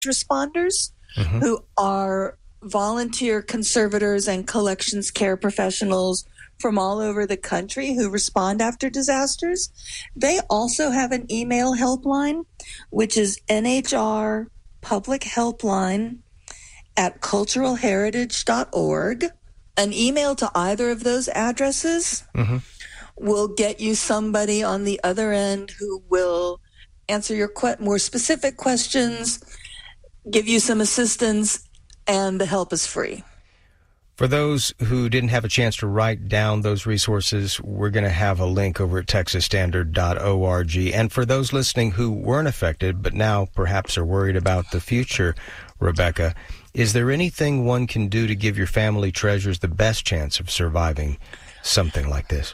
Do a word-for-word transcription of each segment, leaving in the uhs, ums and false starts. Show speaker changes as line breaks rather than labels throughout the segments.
responders mm-hmm. who are volunteer conservators and collections care professionals from all over the country who respond after disasters. They also have an email helpline, which is N H R Public Helpline at cultural heritage dot org. An email to either of those addresses mm-hmm. will get you somebody on the other end who will answer your que- more specific questions, give you some assistance, and the help is free.
For those who didn't have a chance to write down those resources, we're going to have a link over at texas standard dot org. And for those listening who weren't affected, but now perhaps are worried about the future, Rebecca, is there anything one can do to give your family treasures the best chance of surviving something like this?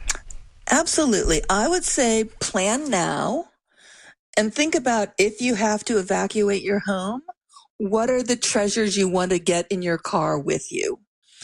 Absolutely. I would say plan now and think about if you have to evacuate your home, what are the treasures you want to get in your car with you?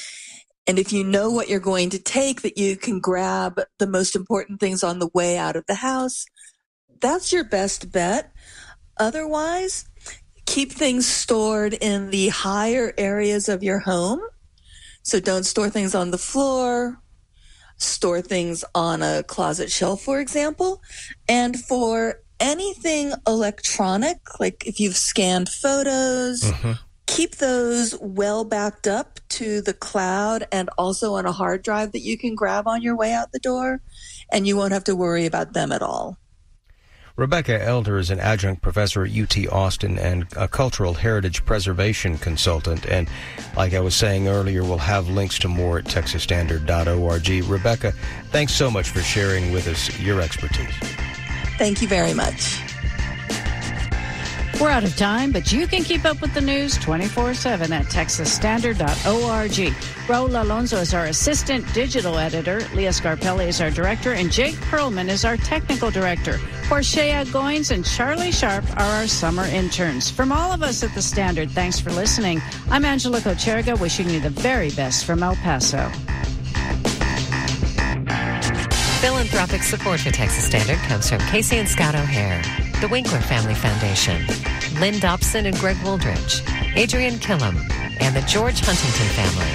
And if you know what you're going to take, that you can grab the most important things on the way out of the house, that's your best bet. Otherwise, keep things stored in the higher areas of your home. So don't store things on the floor. Store things on a closet shelf, for example. And for anything electronic, like if you've scanned photos, mm-hmm. keep those well backed up to the cloud and also on a hard drive that you can grab on your way out the door, and you won't have to worry about them at all.
Rebecca Elder is an adjunct professor at U T Austin and a cultural heritage preservation consultant. And like I was saying earlier, we'll have links to more at texas standard dot org. Rebecca, thanks so much for sharing with us your expertise.
Thank you very much.
We're out of time, but you can keep up with the news twenty-four seven at texas standard dot org. Raul Alonso is our assistant digital editor. Leah Scarpelli is our director, and Jake Perlman is our technical director. Portia Goins and Charlie Sharp are our summer interns. From all of us at The Standard, thanks for listening. I'm Angela Kocherga, wishing you the very best from El Paso.
Philanthropic support for Texas Standard comes from Casey and Scott O'Hare, the Winkler Family Foundation, Lynn Dobson and Greg Wooldridge, Adrian Killam, and the George Huntington family.